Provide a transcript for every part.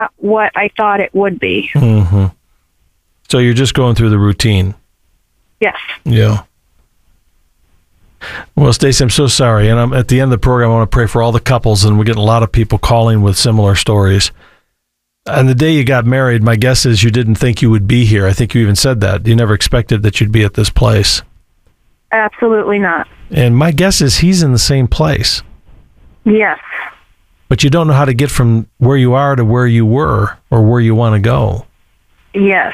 what I thought it would be. Mm-hmm. So you're just going through the routine. Yes. Yeah. Well, Stacey, I'm so sorry. And I'm at the end of the program, I want to pray for all the couples, and we're getting a lot of people calling with similar stories. And the day you got married, my guess is you didn't think you would be here. I think you even said that. You never expected that you'd be at this place. Absolutely not. And my guess is he's in the same place. Yes. But you don't know how to get from where you are to where you were or where you want to go. Yes.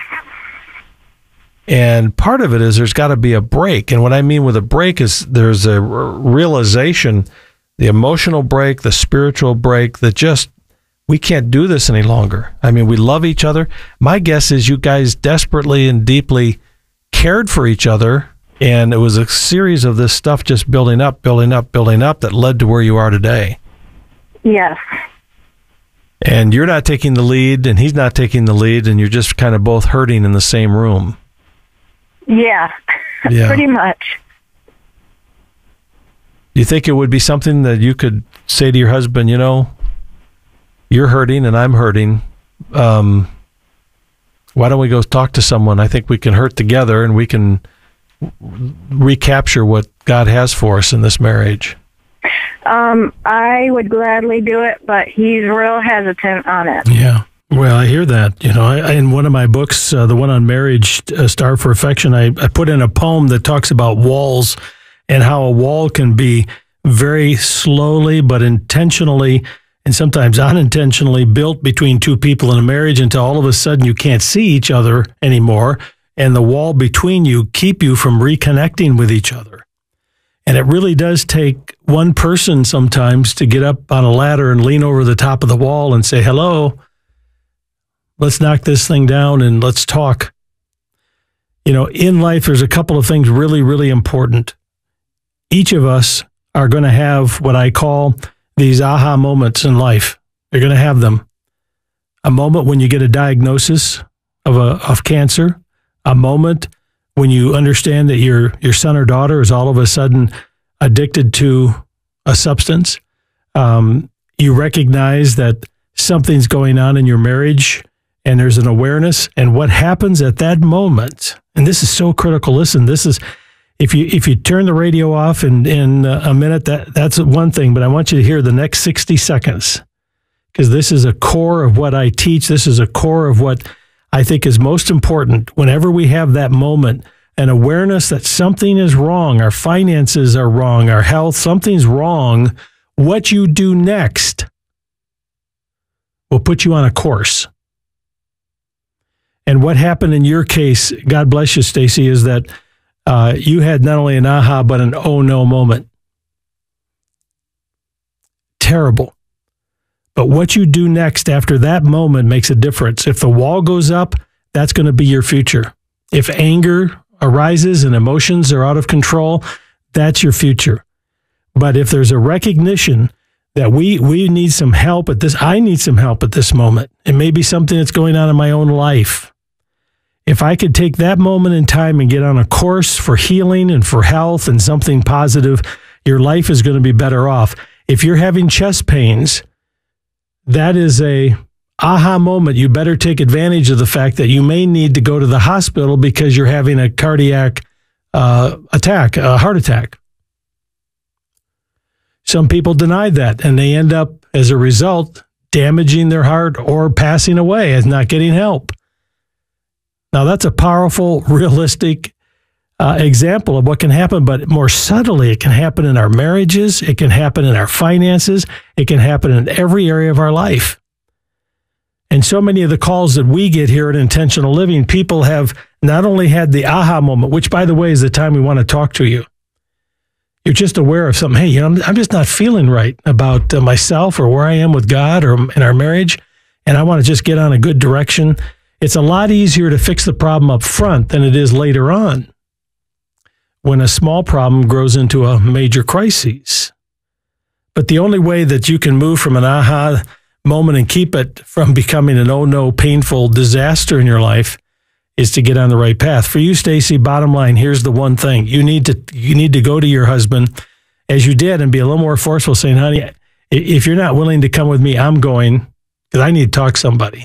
And part of it is there's got to be a break. And what I mean with a break is there's a realization, the emotional break, the spiritual break, that just, we can't do this any longer. I mean, we love each other. My guess is you guys desperately and deeply cared for each other. And it was a series of this stuff just building up that led to where you are today. Yes. And you're not taking the lead and he's not taking the lead, and you're just kind of both hurting in the same room. Yeah. Pretty much. Do you think it would be something that you could say to your husband, you know, you're hurting and I'm hurting. Why don't we go talk to someone? I think we can hurt together and we can recapture what God has for us in this marriage. I would gladly do it, but he's real hesitant on it. Yeah. Well, I hear that. You know, I in one of my books, the one on marriage, Starve for Affection, I put in a poem that talks about walls and how a wall can be very slowly but intentionally and sometimes unintentionally built between two people in a marriage until all of a sudden you can't see each other anymore, and the wall between you keep you from reconnecting with each other. And it really does take one person sometimes to get up on a ladder and lean over the top of the wall and say, hello, let's knock this thing down and let's talk. You know, in life, there's a couple of things really, really important. Each of us are going to have what I call these aha moments in life. You're going to have them. A moment when you get a diagnosis of cancer, a moment when you understand that your son or daughter is all of a sudden addicted to a substance. You recognize that something's going on in your marriage, and there's an awareness. And what happens at that moment, and this is so critical. Listen, this is, if you turn the radio off in a minute, that's one thing, but I want you to hear the next 60 seconds, because this is a core of what I teach. This is a core of what I think is most important. Whenever we have that moment, an awareness that something is wrong, our finances are wrong, our health, something's wrong, what you do next will put you on a course. And what happened in your case, God bless you, Stacey, is that you had not only an aha, but an oh no moment. Terrible. But what you do next after that moment makes a difference. If the wall goes up, that's going to be your future. If anger arises and emotions are out of control, that's your future. But if there's a recognition that we need some help at this, I need some help at this moment. It may be something that's going on in my own life. If I could take that moment in time and get on a course for healing and for health and something positive, your life is going to be better off. If you're having chest pains, that is a aha moment. You better take advantage of the fact that you may need to go to the hospital because you're having a cardiac attack, a heart attack. Some people deny that, and they end up, as a result, damaging their heart or passing away as not getting help. Now, that's a powerful, realistic example of what can happen, but more subtly, it can happen in our marriages, it can happen in our finances, it can happen in every area of our life. And so many of the calls that we get here at Intentional Living, people have not only had the aha moment, which, by the way, is the time we want to talk to you. You're just aware of something. Hey, I'm just not feeling right about myself or where I am with God or in our marriage, and I want to just get on a good direction. It's a lot easier to fix the problem up front than it is later on, when a small problem grows into a major crisis. But the only way that you can move from an aha moment and keep it from becoming an oh no painful disaster in your life is to get on the right path. For you, Stacey, bottom line, here's the one thing. You need to go to your husband, as you did, and be a little more forceful, saying, honey, if you're not willing to come with me, I'm going, because I need to talk to somebody.